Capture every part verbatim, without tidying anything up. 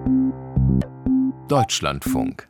Deutschlandfunk.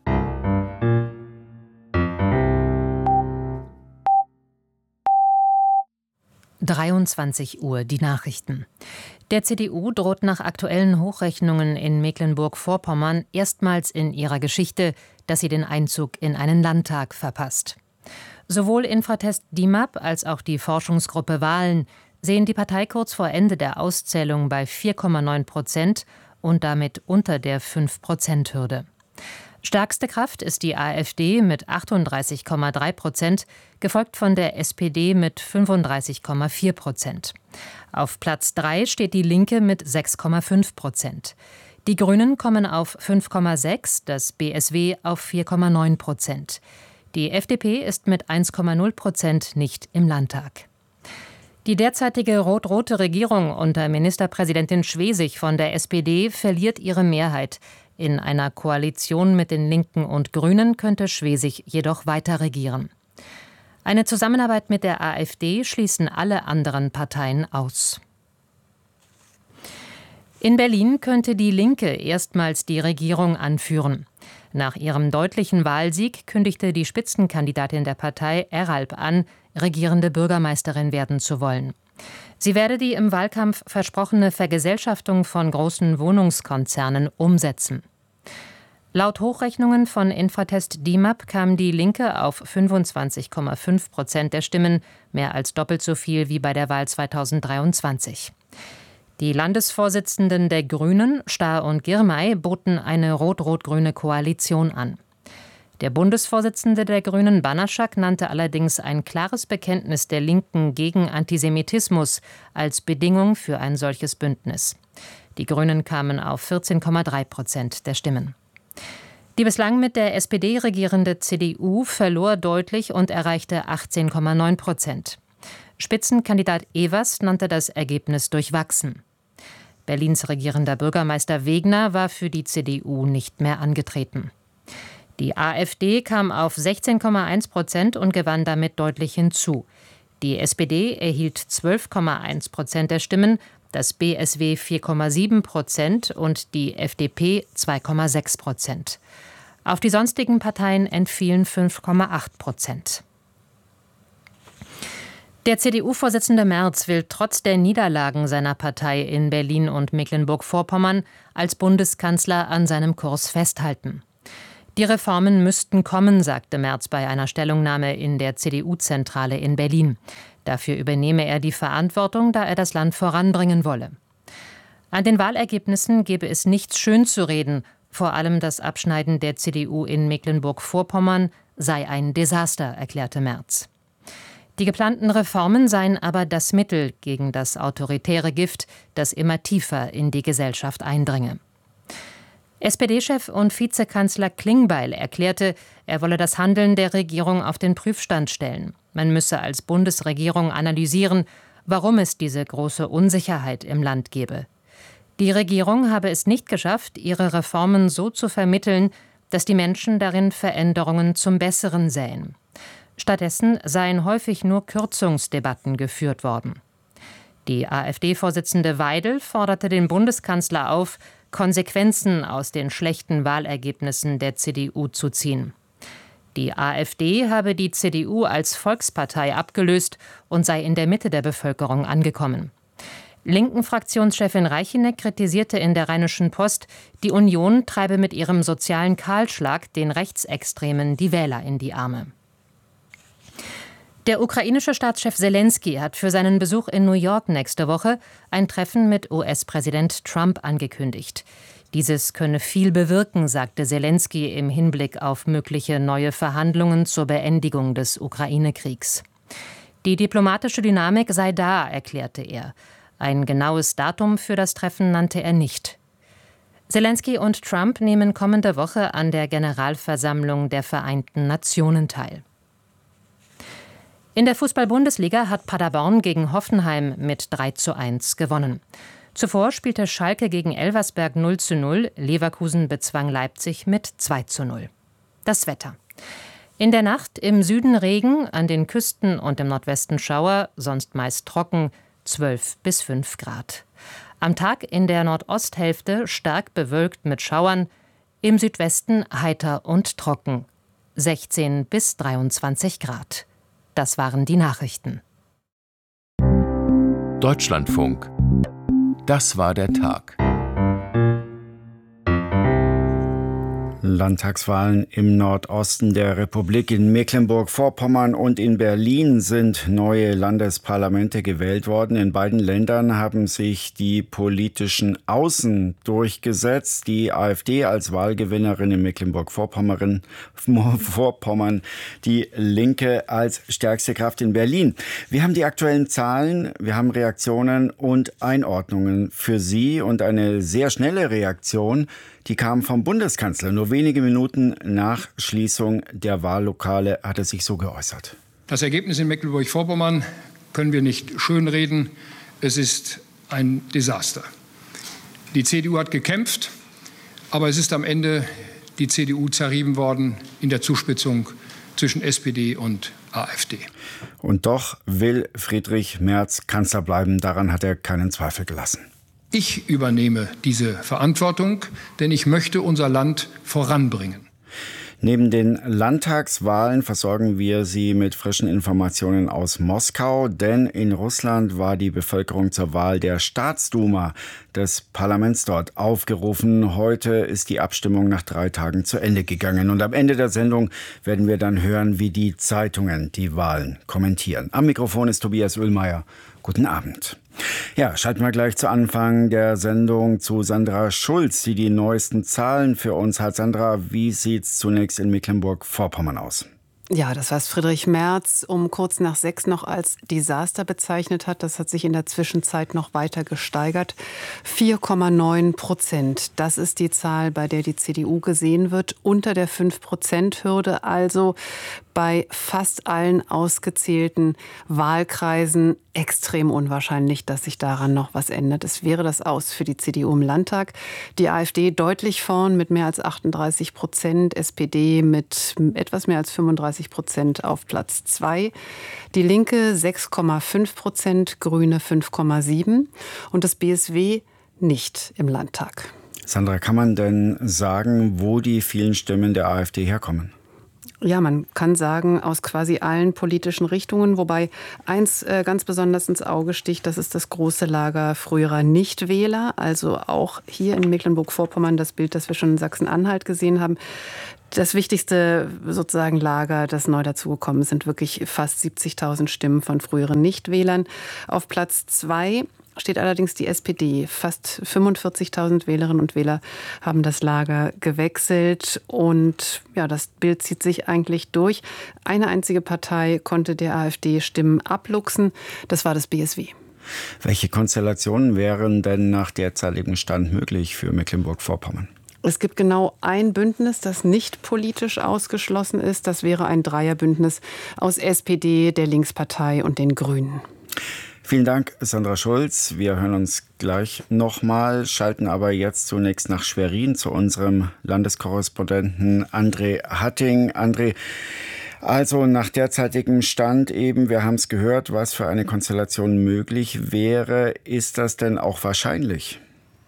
dreiundzwanzig Uhr, die Nachrichten. Der C D U droht nach aktuellen Hochrechnungen in Mecklenburg-Vorpommern erstmals in ihrer Geschichte, dass sie den Einzug in einen Landtag verpasst. Sowohl Infratest DIMAP als auch die Forschungsgruppe Wahlen sehen die Partei kurz vor Ende der Auszählung bei vier Komma neun Prozent und damit unter der fünf Prozent Hürde. Stärkste Kraft ist die AfD mit achtunddreißig Komma drei Prozent, gefolgt von der S P D mit fünfunddreißig Komma vier Prozent. Auf Platz drei steht die Linke mit sechs Komma fünf Prozent. Die Grünen kommen auf fünf Komma sechs, das B S W auf vier Komma neun Prozent. Die F D P ist mit eins Komma null Prozent nicht im Landtag. Die derzeitige rot-rote Regierung unter Ministerpräsidentin Schwesig von der S P D verliert ihre Mehrheit. In einer Koalition mit den Linken und Grünen könnte Schwesig jedoch weiter regieren. Eine Zusammenarbeit mit der AfD schließen alle anderen Parteien aus. In Berlin könnte die Linke erstmals die Regierung anführen. Nach ihrem deutlichen Wahlsieg kündigte die Spitzenkandidatin der Partei Eralb an, regierende Bürgermeisterin werden zu wollen. Sie werde die im Wahlkampf versprochene Vergesellschaftung von großen Wohnungskonzernen umsetzen. Laut Hochrechnungen von Infratest DIMAP kam die Linke auf fünfundzwanzig Komma fünf Prozent der Stimmen, mehr als doppelt so viel wie bei der Wahl zweitausenddreiundzwanzig. Die Landesvorsitzenden der Grünen, Stahr und Girmay, boten eine rot-rot-grüne Koalition an. Der Bundesvorsitzende der Grünen, Banaschak, nannte allerdings ein klares Bekenntnis der Linken gegen Antisemitismus als Bedingung für ein solches Bündnis. Die Grünen kamen auf vierzehn Komma drei Prozent der Stimmen. Die bislang mit der S P D regierende C D U verlor deutlich und erreichte achtzehn Komma neun Prozent. Spitzenkandidat Evers nannte das Ergebnis durchwachsen. Berlins regierender Bürgermeister Wegner war für die C D U nicht mehr angetreten. Die AfD kam auf sechzehn Komma eins Prozent und gewann damit deutlich hinzu. Die S P D erhielt zwölf Komma eins Prozent der Stimmen, das B S W vier Komma sieben Prozent und die F D P zwei Komma sechs Prozent. Auf die sonstigen Parteien entfielen fünf Komma acht Prozent. Der C D U-Vorsitzende Merz will trotz der Niederlagen seiner Partei in Berlin und Mecklenburg-Vorpommern als Bundeskanzler an seinem Kurs festhalten. Die Reformen müssten kommen, sagte Merz bei einer Stellungnahme in der C D U-Zentrale in Berlin. Dafür übernehme er die Verantwortung, da er das Land voranbringen wolle. An den Wahlergebnissen gebe es nichts schönzureden. Vor allem das Abschneiden der C D U in Mecklenburg-Vorpommern sei ein Desaster, erklärte Merz. Die geplanten Reformen seien aber das Mittel gegen das autoritäre Gift, das immer tiefer in die Gesellschaft eindringe. S P D-Chef und Vizekanzler Klingbeil erklärte, er wolle das Handeln der Regierung auf den Prüfstand stellen. Man müsse als Bundesregierung analysieren, warum es diese große Unsicherheit im Land gebe. Die Regierung habe es nicht geschafft, ihre Reformen so zu vermitteln, dass die Menschen darin Veränderungen zum Besseren sähen. Stattdessen seien häufig nur Kürzungsdebatten geführt worden. Die AfD-Vorsitzende Weidel forderte den Bundeskanzler auf, Konsequenzen aus den schlechten Wahlergebnissen der C D U zu ziehen. Die AfD habe die C D U als Volkspartei abgelöst und sei in der Mitte der Bevölkerung angekommen. Linken-Fraktionschefin Reicheneck kritisierte in der Rheinischen Post, die Union treibe mit ihrem sozialen Kahlschlag den Rechtsextremen die Wähler in die Arme. Der ukrainische Staatschef Selensky hat für seinen Besuch in New York nächste Woche ein Treffen mit U S-Präsident Trump angekündigt. Dieses könne viel bewirken, sagte Selensky im Hinblick auf mögliche neue Verhandlungen zur Beendigung des Ukraine-Kriegs. Die diplomatische Dynamik sei da, erklärte er. Ein genaues Datum für das Treffen nannte er nicht. Selensky und Trump nehmen kommende Woche an der Generalversammlung der Vereinten Nationen teil. In der Fußball-Bundesliga hat Paderborn gegen Hoffenheim mit drei zu eins gewonnen. Zuvor spielte Schalke gegen Elversberg null zu null, Leverkusen bezwang Leipzig mit zwei zu null. Das Wetter. In der Nacht im Süden Regen, an den Küsten und im Nordwesten Schauer, sonst meist trocken, zwölf bis fünf Grad. Am Tag in der Nordosthälfte stark bewölkt mit Schauern, im Südwesten heiter und trocken. sechzehn bis dreiundzwanzig Grad. Das waren die Nachrichten. Deutschlandfunk. Das war der Tag. Landtagswahlen im Nordosten der Republik. In Mecklenburg-Vorpommern und in Berlin sind neue Landesparlamente gewählt worden. In beiden Ländern haben sich die politischen Außen durchgesetzt. Die AfD als Wahlgewinnerin in Mecklenburg-Vorpommern, Vorpommern, die Linke als stärkste Kraft in Berlin. Wir haben die aktuellen Zahlen, wir haben Reaktionen und Einordnungen für Sie und eine sehr schnelle Reaktion, die kam vom Bundeskanzler. Nur wenige Minuten nach Schließung der Wahllokale hat er sich so geäußert. Das Ergebnis in Mecklenburg-Vorpommern können wir nicht schönreden. Es ist ein Desaster. Die C D U hat gekämpft, aber es ist am Ende die C D U zerrieben worden in der Zuspitzung zwischen S P D und AfD. Und doch will Friedrich Merz Kanzler bleiben. Daran hat er keinen Zweifel gelassen. Ich übernehme diese Verantwortung, denn ich möchte unser Land voranbringen. Neben den Landtagswahlen versorgen wir Sie mit frischen Informationen aus Moskau, denn in Russland war die Bevölkerung zur Wahl der Staatsduma, des Parlaments dort, aufgerufen. Heute ist die Abstimmung nach drei Tagen zu Ende gegangen. Und am Ende der Sendung werden wir dann hören, wie die Zeitungen die Wahlen kommentieren. Am Mikrofon ist Tobias Oehlmeier. Guten Abend. Ja, schalten wir gleich zu Anfang der Sendung zu Sandra Schulz, die die neuesten Zahlen für uns hat. Sandra, wie sieht's zunächst in Mecklenburg-Vorpommern aus? Ja, das, was Friedrich Merz um kurz nach sechs noch als Desaster bezeichnet hat, das hat sich in der Zwischenzeit noch weiter gesteigert. vier Komma neun Prozent, das ist die Zahl, bei der die C D U gesehen wird, unter der fünf Prozent Hürde, also bei fast allen ausgezählten Wahlkreisen extrem unwahrscheinlich, dass sich daran noch was ändert. Es wäre das Aus für die C D U im Landtag. Die AfD deutlich vorn mit mehr als achtunddreißig Prozent, S P D mit etwas mehr als fünfunddreißig Prozent auf Platz zwei. Die Linke sechs Komma fünf Prozent, Grüne fünf Komma sieben und das B S W nicht im Landtag. Sandra, kann man denn sagen, wo die vielen Stimmen der AfD herkommen? Ja, man kann sagen, aus quasi allen politischen Richtungen, wobei eins äh, ganz besonders ins Auge sticht, das ist das große Lager früherer Nichtwähler, also auch hier in Mecklenburg-Vorpommern das Bild, das wir schon in Sachsen-Anhalt gesehen haben. Das wichtigste sozusagen Lager, das neu dazugekommen ist, sind wirklich fast siebzigtausend Stimmen von früheren Nichtwählern. Auf Platz zwei steht allerdings die S P D. Fast fünfundvierzigtausend Wählerinnen und Wähler haben das Lager gewechselt. Und ja, das Bild zieht sich eigentlich durch. Eine einzige Partei konnte der AfD Stimmen abluchsen. Das war das B S W. Welche Konstellationen wären denn nach derzeitigem Stand möglich für Mecklenburg-Vorpommern? Es gibt genau ein Bündnis, das nicht politisch ausgeschlossen ist. Das wäre ein Dreierbündnis aus S P D, der Linkspartei und den Grünen. Vielen Dank, Sandra Schulz. Wir hören uns gleich nochmal, schalten aber jetzt zunächst nach Schwerin zu unserem Landeskorrespondenten André Hatting. André, also nach derzeitigem Stand eben, wir haben es gehört, was für eine Konstellation möglich wäre. Ist das denn auch wahrscheinlich?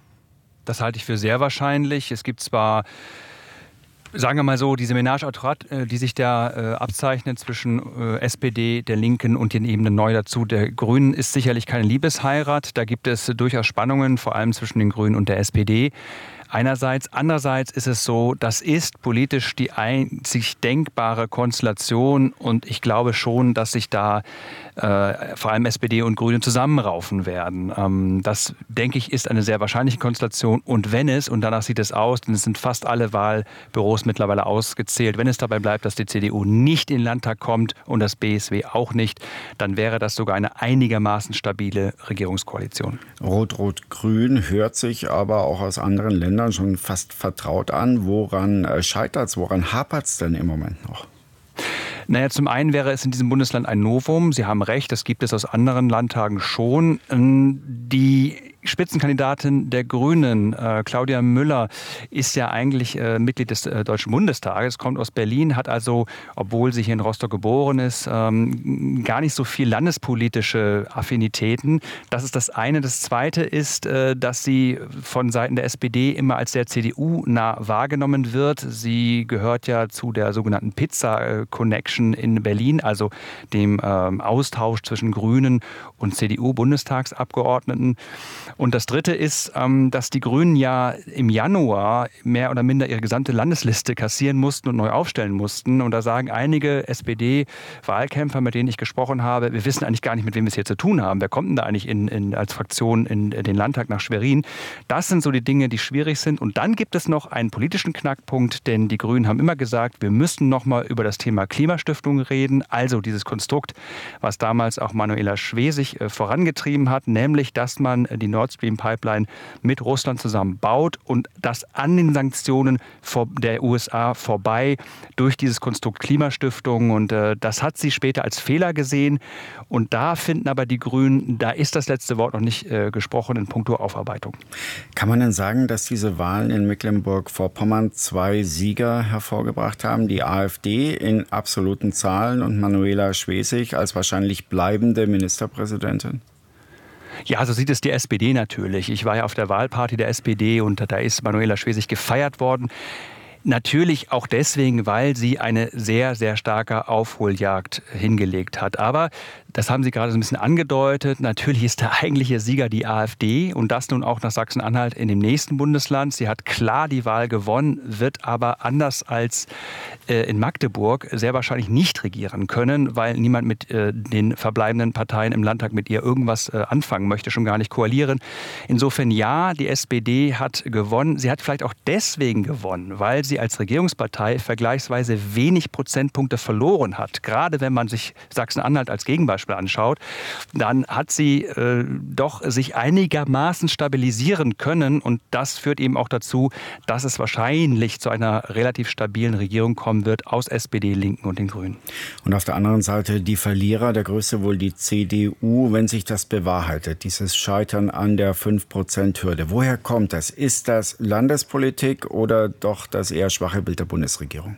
Das halte ich für sehr wahrscheinlich. Es gibt zwar, sagen wir mal so, diese Ménage à trois, die sich da äh, abzeichnet zwischen äh, S P D, der Linken und den eben neu dazu der Grünen, ist sicherlich keine Liebesheirat. Da gibt es durchaus Spannungen, vor allem zwischen den Grünen und der S P D. Einerseits, andererseits ist es so, das ist politisch die einzig denkbare Konstellation und ich glaube schon, dass sich da äh, vor allem S P D und Grüne zusammenraufen werden. Ähm, das, denke ich, ist eine sehr wahrscheinliche Konstellation und wenn es, und danach sieht es aus, denn es sind fast alle Wahlbüros mittlerweile ausgezählt, wenn es dabei bleibt, dass die C D U nicht in den Landtag kommt und das B S W auch nicht, dann wäre das sogar eine einigermaßen stabile Regierungskoalition. Rot-Rot-Grün hört sich aber auch aus anderen Ländern schon fast vertraut an. Woran scheitert es, woran hapert es denn im Moment noch? Naja, zum einen wäre es in diesem Bundesland ein Novum. Sie haben recht, das gibt es aus anderen Landtagen schon. Die Spitzenkandidatin der Grünen, äh, Claudia Müller, ist ja eigentlich äh, Mitglied des äh, Deutschen Bundestages, kommt aus Berlin, hat also, obwohl sie hier in Rostock geboren ist, ähm, gar nicht so viel landespolitische Affinitäten. Das ist das eine. Das zweite ist, äh, dass sie von Seiten der S P D immer als sehr C D U-nah wahrgenommen wird. Sie gehört ja zu der sogenannten Pizza-Connection in Berlin, also dem ähm, Austausch zwischen Grünen und C D U-Bundestagsabgeordneten. Und das Dritte ist, dass die Grünen ja im Januar mehr oder minder ihre gesamte Landesliste kassieren mussten und neu aufstellen mussten. Und da sagen einige S P D-Wahlkämpfer, mit denen ich gesprochen habe, wir wissen eigentlich gar nicht, mit wem wir es hier zu tun haben. Wer kommt denn da eigentlich in, in, als Fraktion in den Landtag nach Schwerin? Das sind so die Dinge, die schwierig sind. Und dann gibt es noch einen politischen Knackpunkt, denn die Grünen haben immer gesagt, wir müssen noch mal über das Thema Klimastiftung reden. Also dieses Konstrukt, was damals auch Manuela Schwesig äh, vorangetrieben hat, nämlich, dass man die Nord Stream Pipeline mit Russland zusammen baut und das an den Sanktionen der U S A vorbei durch dieses Konstrukt Klimastiftung. Und äh, das hat sie später als Fehler gesehen. Und da finden aber die Grünen, da ist das letzte Wort noch nicht äh, gesprochen in puncto Aufarbeitung. Kann man denn sagen, dass diese Wahlen in Mecklenburg-Vorpommern zwei Sieger hervorgebracht haben? Die AfD in absoluten Zahlen und Manuela Schwesig als wahrscheinlich bleibende Ministerpräsidentin? Ja, so sieht es die S P D natürlich. Ich war ja auf der Wahlparty der S P D und da ist Manuela Schwesig gefeiert worden. Natürlich auch deswegen, weil sie eine sehr, sehr starke Aufholjagd hingelegt hat. Aber das haben Sie gerade so ein bisschen angedeutet. Natürlich ist der eigentliche Sieger die AfD und das nun auch nach Sachsen-Anhalt in dem nächsten Bundesland. Sie hat klar die Wahl gewonnen, wird aber anders als äh, in Magdeburg sehr wahrscheinlich nicht regieren können, weil niemand mit äh, den verbleibenden Parteien im Landtag mit ihr irgendwas äh, anfangen möchte, schon gar nicht koalieren. Insofern ja, die S P D hat gewonnen. Sie hat vielleicht auch deswegen gewonnen, weil sie als Regierungspartei vergleichsweise wenig Prozentpunkte verloren hat. Gerade wenn man sich Sachsen-Anhalt als Gegenbeispiel anschaut, dann hat sie äh, doch sich einigermaßen stabilisieren können und das führt eben auch dazu, dass es wahrscheinlich zu einer relativ stabilen Regierung kommen wird aus S P D, Linken und den Grünen. Und auf der anderen Seite die Verlierer, der größte wohl die C D U, wenn sich das bewahrheitet, dieses Scheitern an der fünf Prozent Hürde. Woher kommt das? Ist das Landespolitik oder doch das eher schwache Bild der Bundesregierung?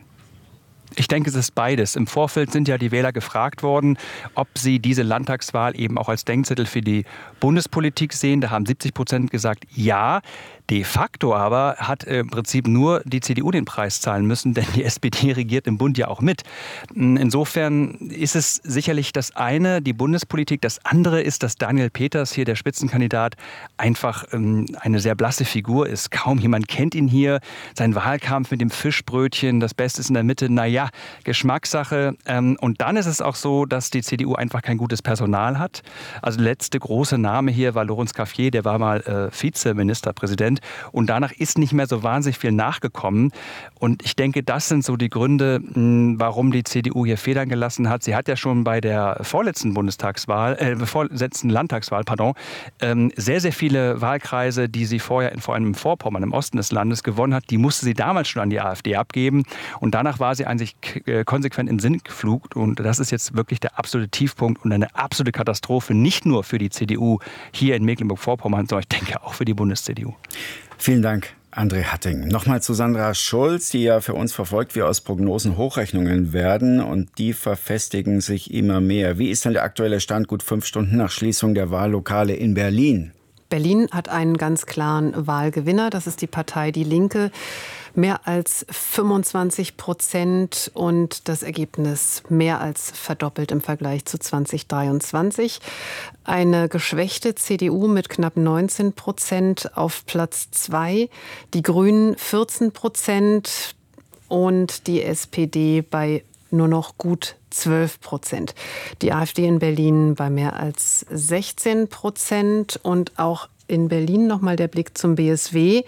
Ich denke, es ist beides. Im Vorfeld sind ja die Wähler gefragt worden, ob sie diese Landtagswahl eben auch als Denkzettel für die Bundespolitik sehen. Da haben siebzig Prozent gesagt, ja. De facto aber hat im Prinzip nur die C D U den Preis zahlen müssen, denn die S P D regiert im Bund ja auch mit. Insofern ist es sicherlich das eine, die Bundespolitik. Das andere ist, dass Daniel Peters, hier der Spitzenkandidat, einfach ähm, eine sehr blasse Figur ist. Kaum jemand kennt ihn hier. Sein Wahlkampf mit dem Fischbrötchen, das Beste ist in der Mitte, naja, Geschmackssache. Ähm, und dann ist es auch so, dass die C D U einfach kein gutes Personal hat. Also der letzte große Name hier war Laurence Caffier, der war mal äh, Vizeministerpräsident. Und danach ist nicht mehr so wahnsinnig viel nachgekommen. Und ich denke, das sind so die Gründe, warum die C D U hier Federn gelassen hat. Sie hat ja schon bei der vorletzten Bundestagswahl, äh, vorletzten Landtagswahl, pardon, ähm, sehr, sehr viele Wahlkreise, die sie vorher, vor allem im Vorpommern, im Osten des Landes, gewonnen hat, die musste sie damals schon an die AfD abgeben. Und danach war sie eigentlich konsequent im Sinkflug. Und das ist jetzt wirklich der absolute Tiefpunkt und eine absolute Katastrophe, nicht nur für die C D U hier in Mecklenburg-Vorpommern, sondern ich denke auch für die Bundes-C D U. Vielen Dank, André Hatting. Nochmal zu Sandra Schulz, die ja für uns verfolgt, wie aus Prognosen Hochrechnungen werden und die verfestigen sich immer mehr. Wie ist denn der aktuelle Stand gut fünf Stunden nach Schließung der Wahllokale in Berlin? Berlin hat einen ganz klaren Wahlgewinner, das ist die Partei Die Linke. Mehr als fünfundzwanzig Prozent und das Ergebnis mehr als verdoppelt im Vergleich zu zwanzig dreiundzwanzig. Eine geschwächte C D U mit knapp neunzehn Prozent auf Platz zwei, die Grünen vierzehn Prozent und die S P D bei nur noch gut zwölf Prozent. Die AfD in Berlin bei mehr als sechzehn Prozent und auch in Berlin nochmal der Blick zum B S W.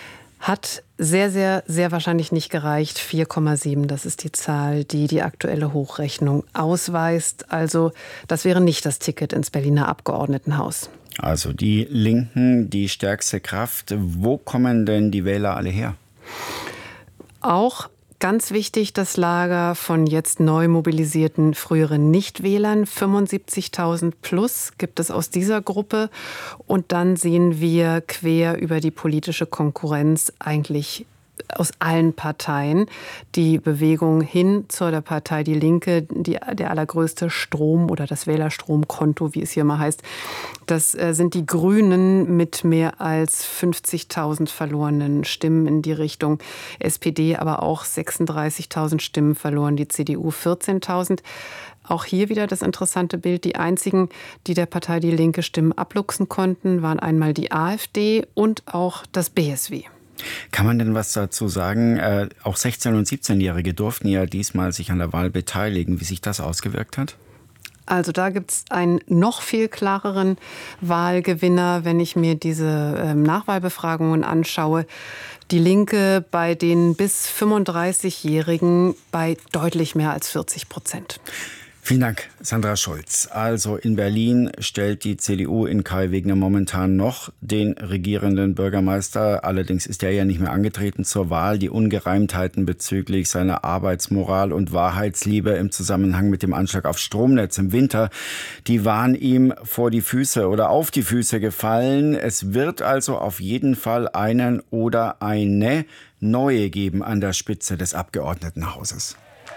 Hat sehr, sehr, sehr wahrscheinlich nicht gereicht. vier Komma sieben, das ist die Zahl, die die aktuelle Hochrechnung ausweist. Also das wäre nicht das Ticket ins Berliner Abgeordnetenhaus. Also die Linken, die stärkste Kraft. Wo kommen denn die Wähler alle her? Auch Ganz wichtig, das Lager von jetzt neu mobilisierten früheren Nichtwählern. fünfundsiebzigtausend plus gibt es aus dieser Gruppe. Und dann sehen wir quer über die politische Konkurrenz eigentlich aus allen Parteien die Bewegung hin zu der Partei Die Linke, die, der allergrößte Strom oder das Wählerstromkonto, wie es hier mal heißt. Das äh, sind die Grünen mit mehr als fünfzigtausend verlorenen Stimmen in die Richtung. S P D aber auch sechsunddreißigtausend Stimmen verloren, die C D U vierzehntausend. Auch hier wieder das interessante Bild. Die einzigen, die der Partei Die Linke Stimmen abluchsen konnten, waren einmal die AfD und auch das B S W. Kann man denn was dazu sagen? Äh, auch sechzehn- und siebzehnjährige durften ja diesmal sich an der Wahl beteiligen, wie sich das ausgewirkt hat? Also da gibt es einen noch viel klareren Wahlgewinner, wenn ich mir diese ähm, Nachwahlbefragungen anschaue. Die Linke bei den bis fünfunddreißigjährigen bei deutlich mehr als vierzig Prozent. Vielen Dank, Sandra Schulz. Also in Berlin stellt die C D U in Kai Wegner momentan noch den regierenden Bürgermeister. Allerdings ist er ja nicht mehr angetreten zur Wahl. Die Ungereimtheiten bezüglich seiner Arbeitsmoral und Wahrheitsliebe im Zusammenhang mit dem Anschlag aufs Stromnetz im Winter, die waren ihm vor die Füße oder auf die Füße gefallen. Es wird also auf jeden Fall einen oder eine neue geben an der Spitze des Abgeordnetenhauses.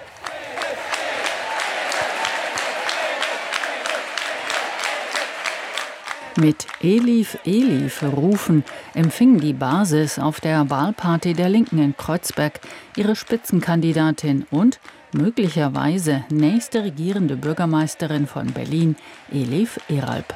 Mit Elif, Elif rufen empfing die Basis auf der Wahlparty der Linken in Kreuzberg ihre Spitzenkandidatin und möglicherweise nächste regierende Bürgermeisterin von Berlin, Elif Eralp.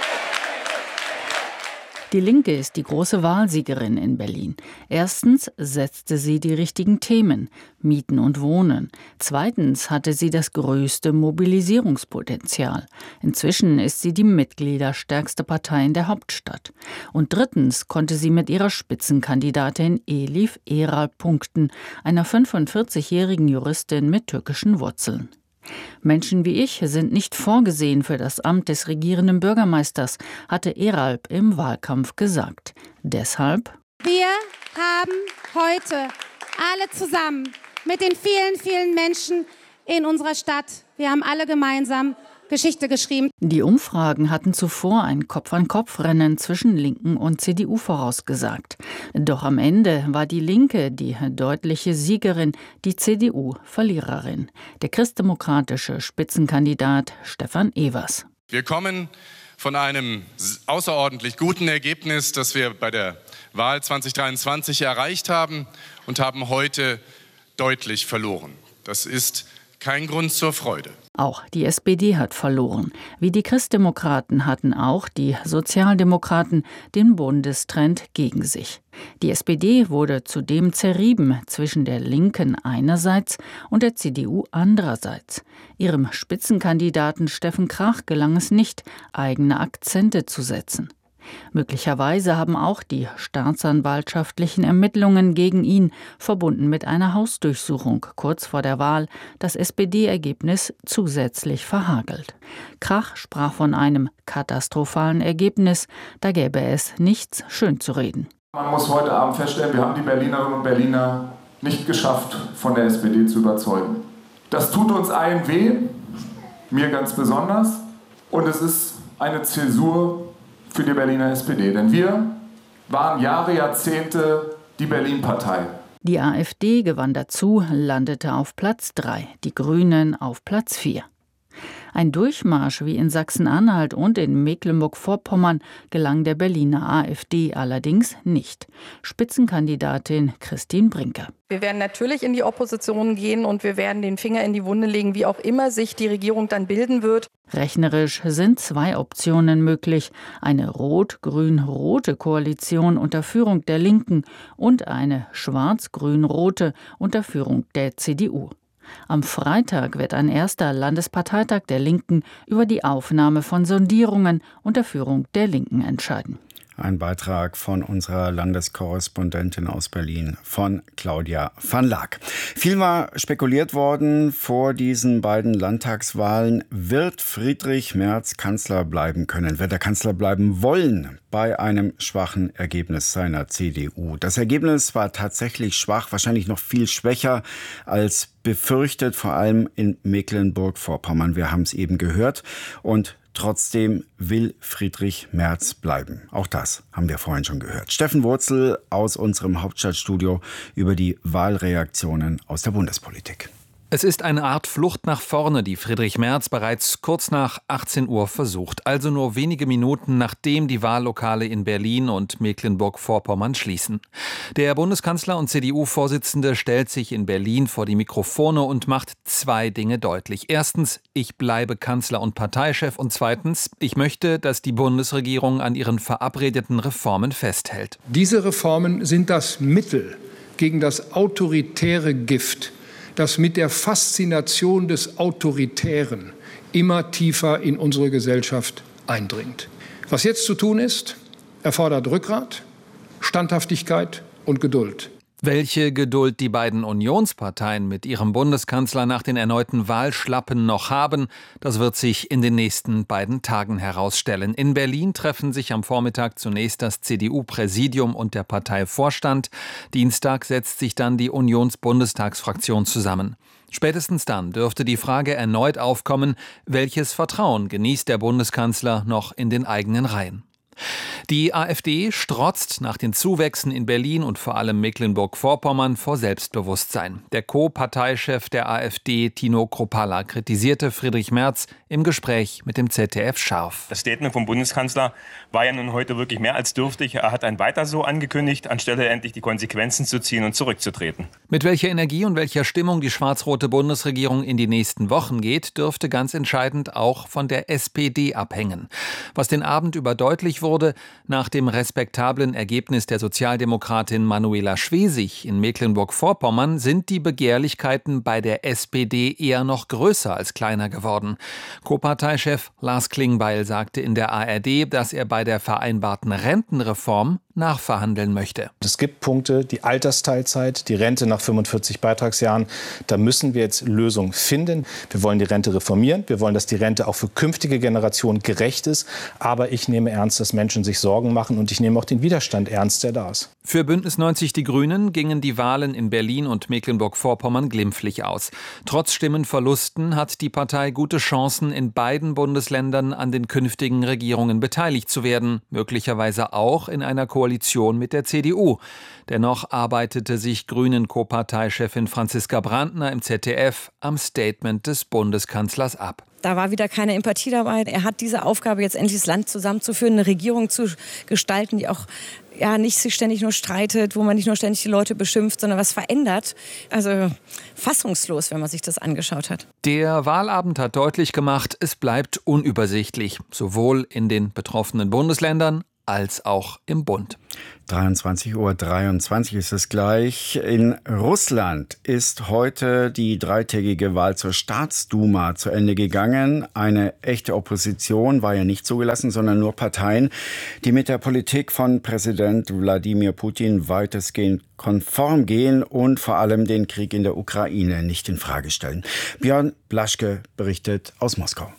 Die Linke ist die große Wahlsiegerin in Berlin. Erstens setzte sie die richtigen Themen, Mieten und Wohnen. Zweitens hatte sie das größte Mobilisierungspotenzial. Inzwischen ist sie die mitgliederstärkste Partei in der Hauptstadt. Und drittens konnte sie mit ihrer Spitzenkandidatin Elif Eralp punkten, einer fünfundvierzigjährigen Juristin mit türkischen Wurzeln. Menschen wie ich sind nicht vorgesehen für das Amt des regierenden Bürgermeisters, hatte Eralp im Wahlkampf gesagt. Deshalb: Wir haben heute alle zusammen mit den vielen, vielen Menschen in unserer Stadt, wir haben alle gemeinsam Geschichte geschrieben. Die Umfragen hatten zuvor ein Kopf-an-Kopf-Rennen zwischen Linken und C D U vorausgesagt. Doch am Ende war die Linke die deutliche Siegerin, die C D U Verliererin. Der christdemokratische Spitzenkandidat Stefan Evers. Wir kommen von einem außerordentlich guten Ergebnis, das wir bei der Wahl zweitausenddreiundzwanzig erreicht haben, und haben heute deutlich verloren. Das ist kein Grund zur Freude. Auch die S P D hat verloren. Wie die Christdemokraten hatten auch die Sozialdemokraten den Bundestrend gegen sich. Die S P D wurde zudem zerrieben zwischen der Linken einerseits und der C D U andererseits. Ihrem Spitzenkandidaten Steffen Krach gelang es nicht, eigene Akzente zu setzen. Möglicherweise haben auch die staatsanwaltschaftlichen Ermittlungen gegen ihn, verbunden mit einer Hausdurchsuchung kurz vor der Wahl, das S P D-Ergebnis zusätzlich verhagelt. Krach sprach von einem katastrophalen Ergebnis, da gäbe es nichts schönzureden. Man muss heute Abend feststellen, wir haben die Berlinerinnen und Berliner nicht geschafft, von der S P D zu überzeugen. Das tut uns allen weh, mir ganz besonders, und es ist eine Zäsur für die Berliner S P D, denn wir waren Jahre, Jahrzehnte die Berlin-Partei. Die AfD gewann dazu, landete auf Platz drei, die Grünen auf Platz vier. Ein Durchmarsch wie in Sachsen-Anhalt und in Mecklenburg-Vorpommern gelang der Berliner AfD allerdings nicht. Spitzenkandidatin Christine Brinker. Wir werden natürlich in die Opposition gehen und wir werden den Finger in die Wunde legen, wie auch immer sich die Regierung dann bilden wird. Rechnerisch sind zwei Optionen möglich: eine rot-grün-rote Koalition unter Führung der Linken und eine schwarz-grün-rote unter Führung der C D U. Am Freitag wird ein erster Landesparteitag der Linken über die Aufnahme von Sondierungen unter Führung der Linken entscheiden. Ein Beitrag von unserer Landeskorrespondentin aus Berlin, von Claudia van Laak. Viel war spekuliert worden vor diesen beiden Landtagswahlen. Wird Friedrich Merz Kanzler bleiben können? Wird er Kanzler bleiben wollen bei einem schwachen Ergebnis seiner C D U? Das Ergebnis war tatsächlich schwach, wahrscheinlich noch viel schwächer als befürchtet, vor allem in Mecklenburg-Vorpommern. Wir haben es eben gehört. Und trotzdem will Friedrich Merz bleiben. Auch das haben wir vorhin schon gehört. Steffen Wurzel aus unserem Hauptstadtstudio über die Wahlreaktionen aus der Bundespolitik. Es ist eine Art Flucht nach vorne, die Friedrich Merz bereits kurz nach achtzehn Uhr versucht. Also nur wenige Minuten, nachdem die Wahllokale in Berlin und Mecklenburg-Vorpommern schließen. Der Bundeskanzler und C D U-Vorsitzende stellt sich in Berlin vor die Mikrofone und macht zwei Dinge deutlich. Erstens, ich bleibe Kanzler und Parteichef. Und zweitens, ich möchte, dass die Bundesregierung an ihren verabredeten Reformen festhält. Diese Reformen sind das Mittel gegen das autoritäre Gift, das mit der Faszination des Autoritären immer tiefer in unsere Gesellschaft eindringt. Was jetzt zu tun ist, erfordert Rückgrat, Standhaftigkeit und Geduld. Welche Geduld die beiden Unionsparteien mit ihrem Bundeskanzler nach den erneuten Wahlschlappen noch haben, das wird sich in den nächsten beiden Tagen herausstellen. In Berlin treffen sich am Vormittag zunächst das C D U-Präsidium und der Parteivorstand. Dienstag setzt sich dann die Unionsbundestagsfraktion zusammen. Spätestens dann dürfte die Frage erneut aufkommen, welches Vertrauen genießt der Bundeskanzler noch in den eigenen Reihen. Die AfD strotzt nach den Zuwächsen in Berlin und vor allem Mecklenburg-Vorpommern vor Selbstbewusstsein. Der Co-Parteichef der AfD, Tino Kruppalla, kritisierte Friedrich Merz im Gespräch mit dem Z D F scharf. Das Statement vom Bundeskanzler war ja nun heute wirklich mehr als dürftig. Er hat ein Weiter so angekündigt, anstelle endlich die Konsequenzen zu ziehen und zurückzutreten. Mit welcher Energie und welcher Stimmung die schwarz-rote Bundesregierung in die nächsten Wochen geht, dürfte ganz entscheidend auch von der S P D abhängen. Was den Abend über deutlich wurde, nach dem respektablen Ergebnis der Sozialdemokratin Manuela Schwesig in Mecklenburg-Vorpommern sind die Begehrlichkeiten bei der S P D eher noch größer als kleiner geworden. Co-Parteichef Lars Klingbeil sagte in der A R D, dass er bei der vereinbarten Rentenreform nachverhandeln möchte. Es gibt Punkte, die Altersteilzeit, die Rente nach fünfundvierzig Beitragsjahren. Da müssen wir jetzt Lösungen finden. Wir wollen die Rente reformieren. Wir wollen, dass die Rente auch für künftige Generationen gerecht ist. Aber ich nehme ernst, dass Menschen sich Sorgen machen. Und ich nehme auch den Widerstand ernst, der da ist. Für Bündnis neunzig Die Grünen gingen die Wahlen in Berlin und Mecklenburg-Vorpommern glimpflich aus. Trotz Stimmenverlusten hat die Partei gute Chancen, in beiden Bundesländern an den künftigen Regierungen beteiligt zu werden. Möglicherweise auch in einer Koalition mit der C D U. Dennoch arbeitete sich Grünen-Co-Parteichefin Franziska Brandner im Z D F am Statement des Bundeskanzlers ab. Da war wieder keine Empathie dabei. Er hat diese Aufgabe, jetzt endlich das Land zusammenzuführen, eine Regierung zu gestalten, die auch ja, nicht sich ständig nur streitet, wo man nicht nur ständig die Leute beschimpft, sondern was verändert. Also fassungslos, wenn man sich das angeschaut hat. Der Wahlabend hat deutlich gemacht, es bleibt unübersichtlich, sowohl in den betroffenen Bundesländern als auch im Bund. dreiundzwanzig Uhr dreiundzwanzig ist es gleich. In Russland ist heute die dreitägige Wahl zur Staatsduma zu Ende gegangen. Eine echte Opposition war ja nicht zugelassen, sondern nur Parteien, die mit der Politik von Präsident Wladimir Putin weitestgehend konform gehen und vor allem den Krieg in der Ukraine nicht in Frage stellen. Björn Blaschke berichtet aus Moskau.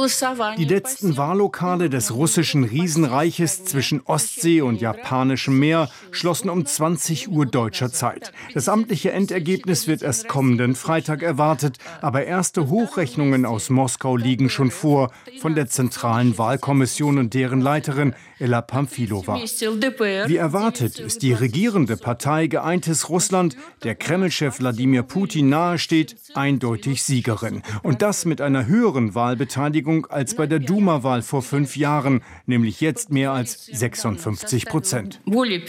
Die letzten Wahllokale des russischen Riesenreiches zwischen Ostsee und Japanischem Meer schlossen um zwanzig Uhr deutscher Zeit. Das amtliche Endergebnis wird erst kommenden Freitag erwartet, aber erste Hochrechnungen aus Moskau liegen schon vor, von der Zentralen Wahlkommission und deren Leiterin Ella Pamfilova. Wie erwartet ist die regierende Partei Geeintes Russland, der Kreml-Chef Wladimir Putin nahesteht, eindeutig Siegerin. Und das mit einer höheren Wahlbeteiligung als bei der Duma-Wahl vor fünf Jahren, nämlich jetzt mehr als sechsundfünfzig Prozent.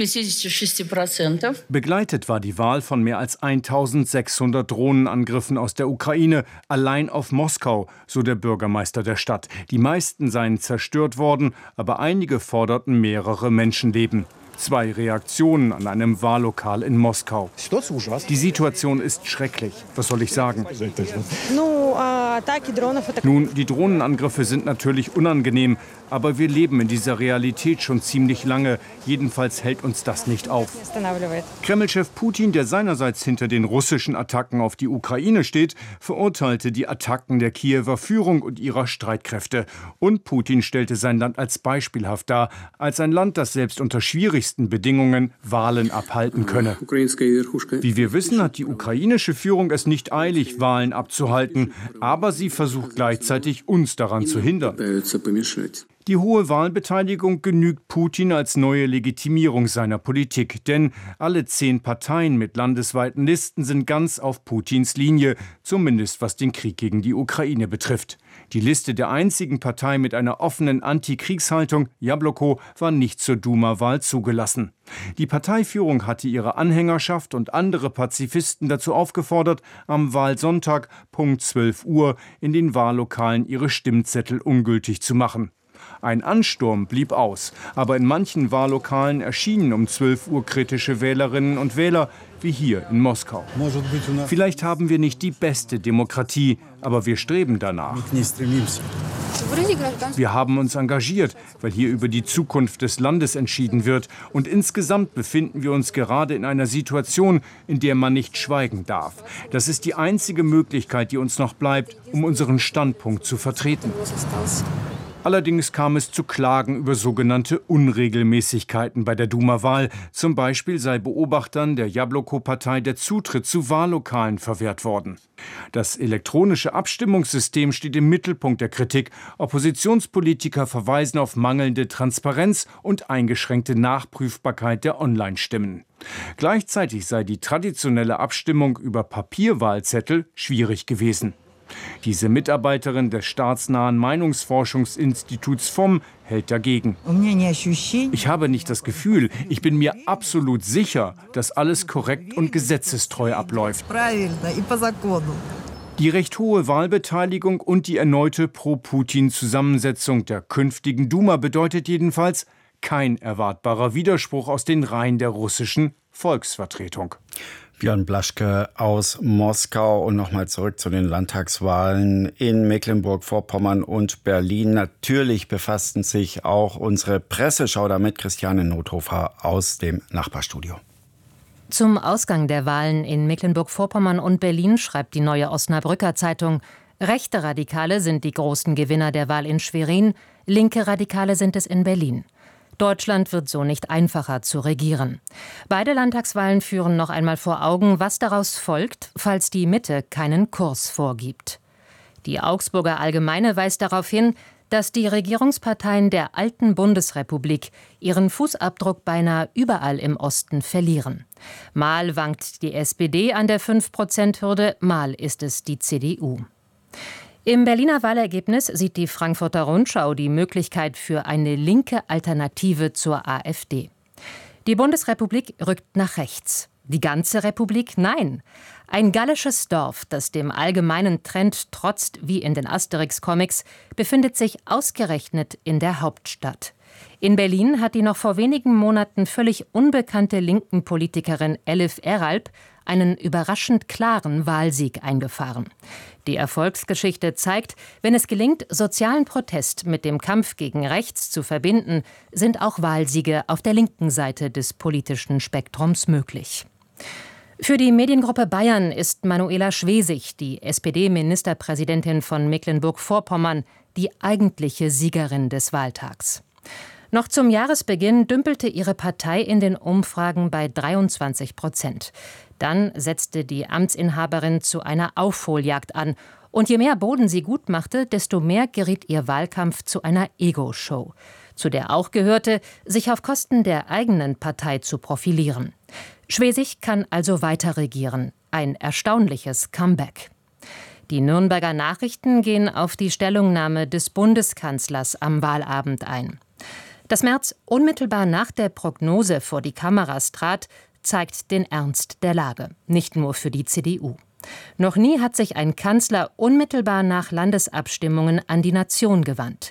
Begleitet war die Wahl von mehr als eintausendsechshundert Drohnenangriffen aus der Ukraine, allein auf Moskau, so der Bürgermeister der Stadt. Die meisten seien zerstört worden, aber einige forderten mehrere Menschenleben. Zwei Reaktionen an einem Wahllokal in Moskau. Die Situation ist schrecklich. Was soll ich sagen? Nun, die Drohnenangriffe sind natürlich unangenehm, aber wir leben in dieser Realität schon ziemlich lange. Jedenfalls hält uns das nicht auf. Kreml-Chef Putin, der seinerseits hinter den russischen Attacken auf die Ukraine steht, verurteilte die Attacken der Kiewer Führung und ihrer Streitkräfte. Und Putin stellte sein Land als beispielhaft dar, als ein Land, das selbst unter schwierigsten Bedingungen Wahlen abhalten könne. Wie wir wissen, hat die ukrainische Führung es nicht eilig, Wahlen abzuhalten, aber sie versucht gleichzeitig, uns daran zu hindern. Die hohe Wahlbeteiligung genügt Putin als neue Legitimierung seiner Politik. Denn alle zehn Parteien mit landesweiten Listen sind ganz auf Putins Linie, zumindest was den Krieg gegen die Ukraine betrifft. Die Liste der einzigen Partei mit einer offenen Antikriegshaltung, Jabloko, war nicht zur Duma-Wahl zugelassen. Die Parteiführung hatte ihre Anhängerschaft und andere Pazifisten dazu aufgefordert, am Wahlsonntag Punkt zwölf Uhr in den Wahllokalen ihre Stimmzettel ungültig zu machen. Ein Ansturm blieb aus, aber in manchen Wahllokalen erschienen um zwölf Uhr kritische Wählerinnen und Wähler, wie hier in Moskau. Vielleicht haben wir nicht die beste Demokratie, aber wir streben danach. Wir haben uns engagiert, weil hier über die Zukunft des Landes entschieden wird. Und insgesamt befinden wir uns gerade in einer Situation, in der man nicht schweigen darf. Das ist die einzige Möglichkeit, die uns noch bleibt, um unseren Standpunkt zu vertreten. Allerdings kam es zu Klagen über sogenannte Unregelmäßigkeiten bei der Duma-Wahl. Zum Beispiel sei Beobachtern der Jabloko-Partei der Zutritt zu Wahllokalen verwehrt worden. Das elektronische Abstimmungssystem steht im Mittelpunkt der Kritik. Oppositionspolitiker verweisen auf mangelnde Transparenz und eingeschränkte Nachprüfbarkeit der Online-Stimmen. Gleichzeitig sei die traditionelle Abstimmung über Papierwahlzettel schwierig gewesen. Diese Mitarbeiterin des staatsnahen Meinungsforschungsinstituts F O M hält dagegen. Ich habe nicht das Gefühl, ich bin mir absolut sicher, dass alles korrekt und gesetzestreu abläuft. Die recht hohe Wahlbeteiligung und die erneute Pro-Putin-Zusammensetzung der künftigen Duma bedeutet jedenfalls kein erwartbarer Widerspruch aus den Reihen der russischen Volksvertretung. Björn Blaschke aus Moskau und nochmal zurück zu den Landtagswahlen in Mecklenburg-Vorpommern und Berlin. Natürlich befassten sich auch unsere Presseschau damit, Christiane Nothofer aus dem Nachbarstudio. Zum Ausgang der Wahlen in Mecklenburg-Vorpommern und Berlin schreibt die Neue Osnabrücker Zeitung: Rechte Radikale sind die großen Gewinner der Wahl in Schwerin, linke Radikale sind es in Berlin. Deutschland wird so nicht einfacher zu regieren. Beide Landtagswahlen führen noch einmal vor Augen, was daraus folgt, falls die Mitte keinen Kurs vorgibt. Die Augsburger Allgemeine weist darauf hin, dass die Regierungsparteien der alten Bundesrepublik ihren Fußabdruck beinahe überall im Osten verlieren. Mal wankt die S P D an der fünf Prozent Hürde, mal ist es die C D U. Im Berliner Wahlergebnis sieht die Frankfurter Rundschau die Möglichkeit für eine linke Alternative zur AfD. Die Bundesrepublik rückt nach rechts. Die ganze Republik? Nein. Ein gallisches Dorf, das dem allgemeinen Trend trotzt wie in den Asterix-Comics, befindet sich ausgerechnet in der Hauptstadt. In Berlin hat die noch vor wenigen Monaten völlig unbekannte linken Politikerin Elif Eralp einen überraschend klaren Wahlsieg eingefahren. Die Erfolgsgeschichte zeigt, wenn es gelingt, sozialen Protest mit dem Kampf gegen rechts zu verbinden, sind auch Wahlsiege auf der linken Seite des politischen Spektrums möglich. Für die Mediengruppe Bayern ist Manuela Schwesig, die S P D-Ministerpräsidentin von Mecklenburg-Vorpommern, die eigentliche Siegerin des Wahltags. Noch zum Jahresbeginn dümpelte ihre Partei in den Umfragen bei dreiundzwanzig Prozent. Dann setzte die Amtsinhaberin zu einer Aufholjagd an. Und je mehr Boden sie gut machte, desto mehr geriet ihr Wahlkampf zu einer Ego-Show, zu der auch gehörte, sich auf Kosten der eigenen Partei zu profilieren. Schwesig kann also weiter regieren. Ein erstaunliches Comeback. Die Nürnberger Nachrichten gehen auf die Stellungnahme des Bundeskanzlers am Wahlabend ein. Dass Merz unmittelbar nach der Prognose vor die Kameras trat, zeigt den Ernst der Lage, nicht nur für die C D U. Noch nie hat sich ein Kanzler unmittelbar nach Landesabstimmungen an die Nation gewandt.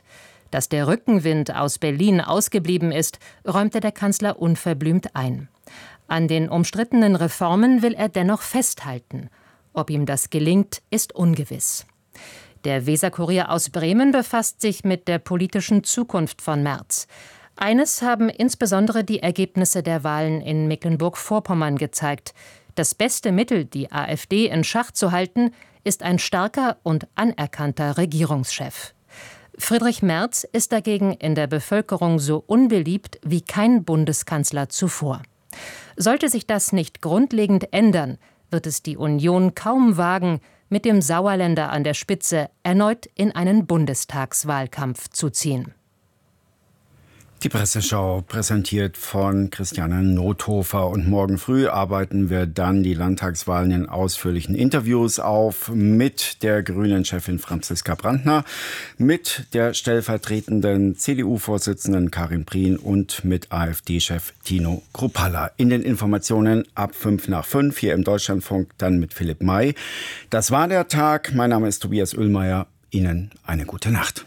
Dass der Rückenwind aus Berlin ausgeblieben ist, räumte der Kanzler unverblümt ein. An den umstrittenen Reformen will er dennoch festhalten. Ob ihm das gelingt, ist ungewiss. Der Weser-Kurier aus Bremen befasst sich mit der politischen Zukunft von Merz. Eines haben insbesondere die Ergebnisse der Wahlen in Mecklenburg-Vorpommern gezeigt. Das beste Mittel, die AfD in Schach zu halten, ist ein starker und anerkannter Regierungschef. Friedrich Merz ist dagegen in der Bevölkerung so unbeliebt wie kein Bundeskanzler zuvor. Sollte sich das nicht grundlegend ändern, wird es die Union kaum wagen, mit dem Sauerländer an der Spitze erneut in einen Bundestagswahlkampf zu ziehen. Die Presseschau präsentiert von Christiane Nothofer. Und morgen früh arbeiten wir dann die Landtagswahlen in ausführlichen Interviews auf mit der Grünen-Chefin Franziska Brandner, mit der stellvertretenden C D U-Vorsitzenden Karin Prien und mit AfD-Chef Tino Kruppalla. In den Informationen ab fünf nach fünf hier im Deutschlandfunk, dann mit Philipp May. Das war der Tag. Mein Name ist Tobias Oehlmeier. Ihnen eine gute Nacht.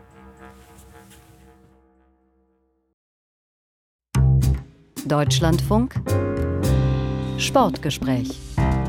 Deutschlandfunk Sportgespräch.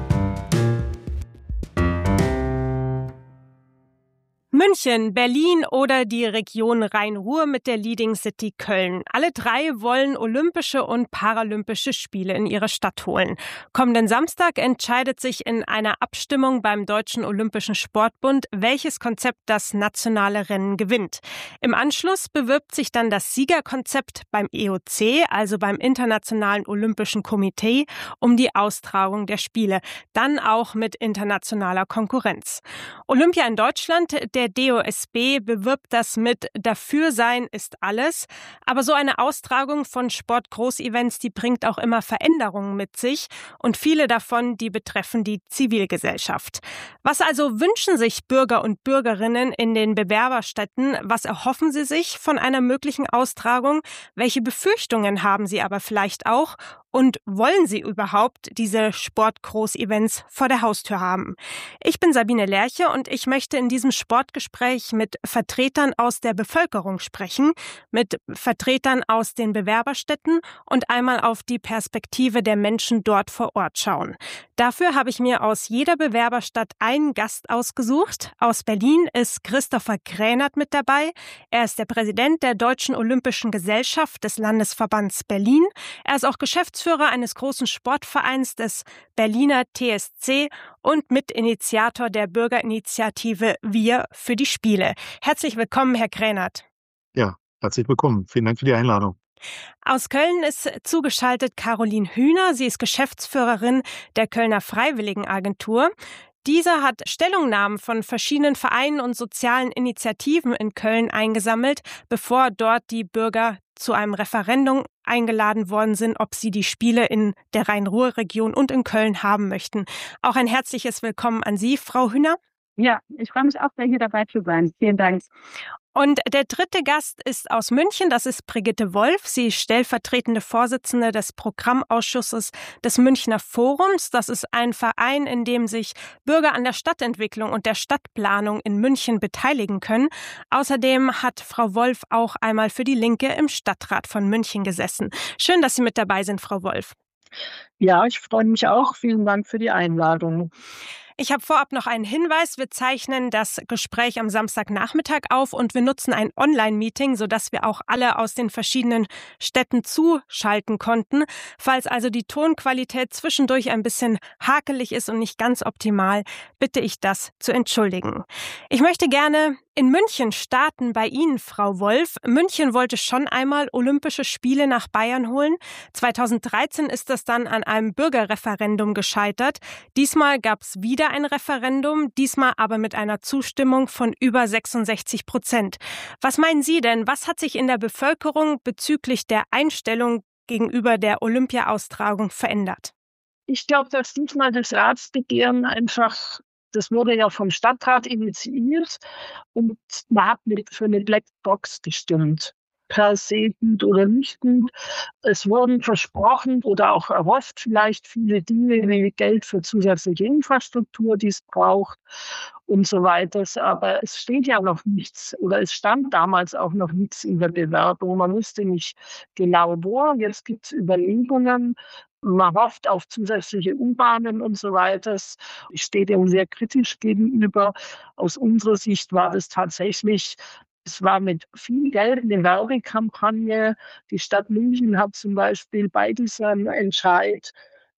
München, Berlin oder die Region Rhein-Ruhr mit der Leading City Köln. Alle drei wollen Olympische und Paralympische Spiele in ihre Stadt holen. Kommenden Samstag entscheidet sich in einer Abstimmung beim Deutschen Olympischen Sportbund, welches Konzept das nationale Rennen gewinnt. Im Anschluss bewirbt sich dann das Siegerkonzept beim E O C, also beim Internationalen Olympischen Komitee, um die Austragung der Spiele. Dann auch mit internationaler Konkurrenz. Olympia in Deutschland, der D O S B bewirbt das mit Dafürsein ist alles. Aber so eine Austragung von Sportgroßevents, die bringt auch immer Veränderungen mit sich. Und viele davon, die betreffen die Zivilgesellschaft. Was also wünschen sich Bürger und Bürgerinnen in den Bewerberstädten? Was erhoffen sie sich von einer möglichen Austragung? Welche Befürchtungen haben sie aber vielleicht auch? Und wollen sie überhaupt diese Sportgroßevents vor der Haustür haben? Ich bin Sabine Lerche und ich möchte in diesem Sportgespräch mit Vertretern aus der Bevölkerung sprechen, mit Vertretern aus den Bewerberstädten und einmal auf die Perspektive der Menschen dort vor Ort schauen. Dafür habe ich mir aus jeder Bewerberstadt einen Gast ausgesucht. Aus Berlin ist Christopher Kränert mit dabei. Er ist der Präsident der Deutschen Olympischen Gesellschaft des Landesverbands Berlin. Er ist auch Geschäftsführer eines großen Sportvereins des Berliner T S C und Mitinitiator der Bürgerinitiative Wir für die Spiele. Herzlich willkommen, Herr Kränert. Ja, herzlich willkommen. Vielen Dank für die Einladung. Aus Köln ist zugeschaltet Caroline Hühner. Sie ist Geschäftsführerin der Kölner Freiwilligenagentur. Diese hat Stellungnahmen von verschiedenen Vereinen und sozialen Initiativen in Köln eingesammelt, bevor dort die Bürger zu einem Referendum eingeladen worden sind, ob sie die Spiele in der Rhein-Ruhr-Region und in Köln haben möchten. Auch ein herzliches Willkommen an Sie, Frau Hühner. Ja, ich freue mich auch sehr, hier dabei zu sein. Vielen Dank. Und der dritte Gast ist aus München, das ist Brigitte Wolf. Sie ist stellvertretende Vorsitzende des Programmausschusses des Münchner Forums. Das ist ein Verein, in dem sich Bürger an der Stadtentwicklung und der Stadtplanung in München beteiligen können. Außerdem hat Frau Wolf auch einmal für die Linke im Stadtrat von München gesessen. Schön, dass Sie mit dabei sind, Frau Wolf. Ja, ich freue mich auch. Vielen Dank für die Einladung. Ich habe vorab noch einen Hinweis. Wir zeichnen das Gespräch am Samstagnachmittag auf und wir nutzen ein Online-Meeting, sodass wir auch alle aus den verschiedenen Städten zuschalten konnten. Falls also die Tonqualität zwischendurch ein bisschen hakelig ist und nicht ganz optimal, bitte ich das zu entschuldigen. Ich möchte gerne in München starten bei Ihnen, Frau Wolf. München wollte schon einmal Olympische Spiele nach Bayern holen. zweitausenddreizehn ist das dann an einem Bürgerreferendum gescheitert. Diesmal gab es wieder ein Referendum, diesmal aber mit einer Zustimmung von über sechsundsechzig Prozent. Was meinen Sie denn, was hat sich in der Bevölkerung bezüglich der Einstellung gegenüber der Olympia-Austragung verändert? Ich glaube, dass diesmal das Ratsbegehren einfach, das wurde ja vom Stadtrat initiiert und man hat mit für eine Blackbox gestimmt. Per se gut oder nicht gut. Es wurden versprochen oder auch erhofft vielleicht viele Dinge wie Geld für zusätzliche Infrastruktur, die es braucht. und so weiter. Aber es steht ja noch nichts oder es stand damals auch noch nichts in der Bewerbung. Man wusste nicht genau wo. Jetzt gibt es Überlegungen. Man hofft auf zusätzliche U-Bahnen und so weiter. Ich stehe dem sehr kritisch gegenüber. Aus unserer Sicht war das tatsächlich, es war mit viel Geld eine Werbekampagne. Die Stadt München hat zum Beispiel bei diesem Entscheid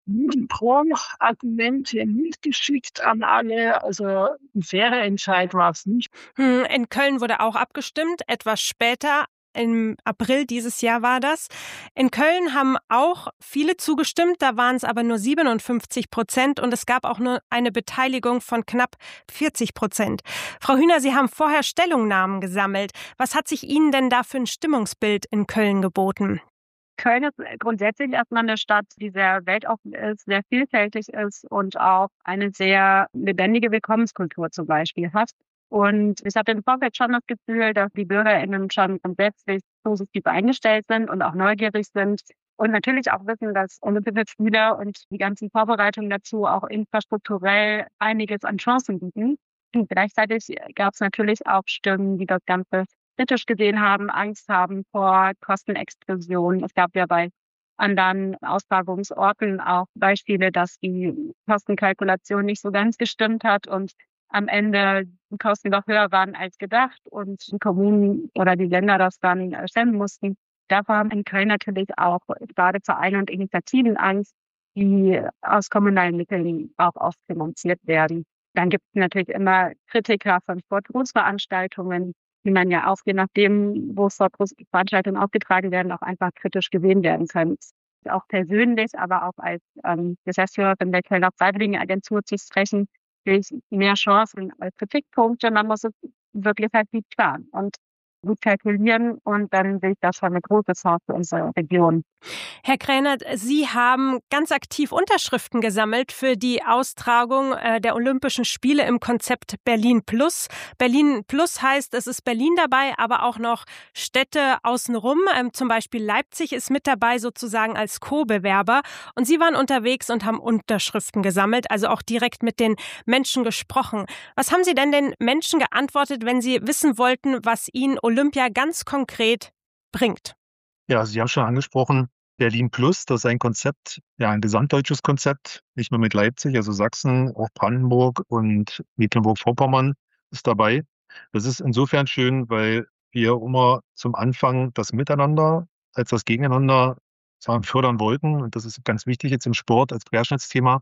Pro-Argumente mitgeschickt an alle. Also ein fairer Entscheid war es nicht. In Köln wurde auch abgestimmt, etwas später. Im April dieses Jahr war das. In Köln haben auch viele zugestimmt, da waren es aber nur siebenundfünfzig Prozent und es gab auch nur eine Beteiligung von knapp vierzig Prozent. Frau Hühner, Sie haben vorher Stellungnahmen gesammelt. Was hat sich Ihnen denn da für ein Stimmungsbild in Köln geboten? Köln ist grundsätzlich erstmal eine Stadt, die sehr weltoffen ist, sehr vielfältig ist und auch eine sehr lebendige Willkommenskultur zum Beispiel hat. Und ich hatte im Vorfeld schon das Gefühl, dass die BürgerInnen schon grundsätzlich positiv eingestellt sind und auch neugierig sind und natürlich auch wissen, dass Olympische Spiele und die ganzen Vorbereitungen dazu auch infrastrukturell einiges an Chancen bieten. Und gleichzeitig gab es natürlich auch Stimmen, die das Ganze kritisch gesehen haben, Angst haben vor Kostenexplosionen. Es gab ja bei anderen Austragungsorten auch Beispiele, dass die Kostenkalkulation nicht so ganz gestimmt hat und am Ende die Kosten doch höher waren als gedacht und die Kommunen oder die Länder das dann stemmen mussten. Davor haben in Köln natürlich auch gerade Vereine und Initiativen Angst, die aus kommunalen Mitteln auch oft finanziert werden. Dann gibt es natürlich immer Kritiker von Sportgroßveranstaltungen, die man ja auch, je nachdem, wo Sportgroßveranstaltungen aufgetragen werden, auch einfach kritisch gesehen werden können. Auch persönlich, aber auch als ähm, Geschäftsführerin der Kölner Freiwilligenagentur zu sprechen, durch mehr Chancen als Kritikpunkte. Man muss es wirklich halt gut planen und gut kalkulieren und dann sehe ich das schon eine große Chance für unsere Region. Herr Krähnert, Sie haben ganz aktiv Unterschriften gesammelt für die Austragung der Olympischen Spiele im Konzept Berlin Plus. Berlin Plus heißt, es ist Berlin dabei, aber auch noch Städte außenrum. Zum Beispiel Leipzig ist mit dabei, sozusagen als Co-Bewerber. Und Sie waren unterwegs und haben Unterschriften gesammelt, also auch direkt mit den Menschen gesprochen. Was haben Sie denn den Menschen geantwortet, wenn Sie wissen wollten, was Ihnen Olympia ganz konkret bringt? Ja, Sie haben schon angesprochen, Berlin Plus, das ist ein Konzept, ja, ein gesamtdeutsches Konzept, nicht nur mit Leipzig, also Sachsen, auch Brandenburg und Mecklenburg-Vorpommern ist dabei. Das ist insofern schön, weil wir immer zum Anfang das Miteinander als das Gegeneinander sagen, fördern wollten. Und das ist ganz wichtig jetzt im Sport als Querschnittsthema.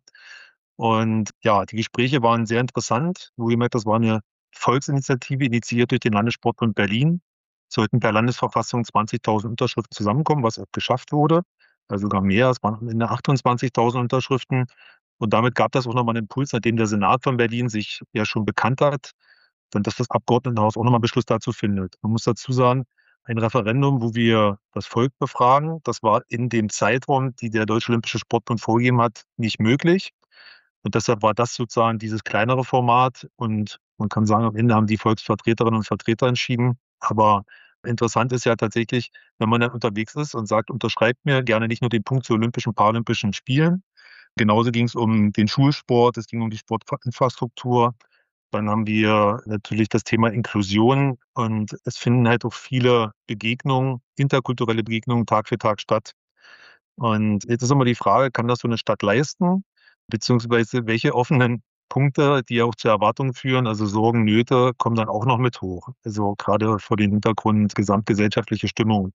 Und ja, die Gespräche waren sehr interessant. Wohlgemerkt, das war eine Volksinitiative, initiiert durch den Landessportbund Berlin. Es sollten per Landesverfassung zwanzigtausend Unterschriften zusammenkommen, was auch geschafft wurde. Also sogar mehr, es waren am Ende achtundzwanzigtausend Unterschriften. Und damit gab das auch nochmal einen Impuls, nachdem der Senat von Berlin sich ja schon bekannt hat, dann dass das Abgeordnetenhaus auch nochmal Beschluss dazu findet. Man muss dazu sagen, ein Referendum, wo wir das Volk befragen, das war in dem Zeitraum, die der Deutsche Olympische Sportbund vorgegeben hat, nicht möglich. Und deshalb war das sozusagen dieses kleinere Format. Und man kann sagen, am Ende haben die Volksvertreterinnen und Vertreter entschieden. Aber interessant ist ja tatsächlich, wenn man dann unterwegs ist und sagt, unterschreibt mir gerne nicht nur den Punkt zu Olympischen, Paralympischen Spielen. Genauso ging es um den Schulsport, es ging um die Sportinfrastruktur. Dann haben wir natürlich das Thema Inklusion und es finden halt auch viele Begegnungen, interkulturelle Begegnungen Tag für Tag statt. Und jetzt ist immer die Frage, kann das so eine Stadt leisten? Beziehungsweise welche offenen Punkte, die auch zu Erwartungen führen, also Sorgen, Nöte, kommen dann auch noch mit hoch. Also gerade vor dem Hintergrund gesamtgesellschaftliche Stimmung.